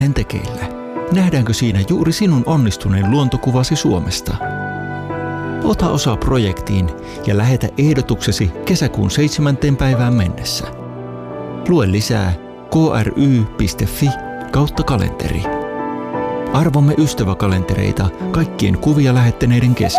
tekeillä. Nähdäänkö siinä juuri sinun onnistuneen luontokuvasi Suomesta? Ota osaa projektiin ja lähetä ehdotuksesi kesäkuun 7. päivään mennessä. Lue lisää kry.fi/kalenteri. Arvomme ystäväkalentereita kaikkien kuvia lähettäneiden kesken.